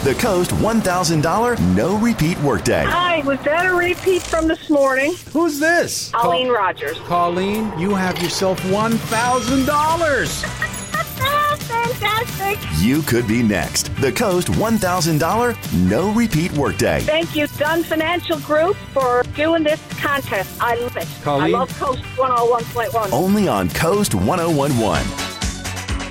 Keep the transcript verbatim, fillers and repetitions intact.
the Coast one thousand dollars no repeat workday. Hi, was that a repeat from this morning? Who's this? Colleen Col- Rogers. Colleen, you have yourself one thousand dollars. Fantastic. You could be next. The Coast one thousand dollars no repeat workday. Thank you, Dunn Financial Group, for doing this contest. I love it. Colleen? I love Coast one oh one point one. Only on Coast one oh one point one.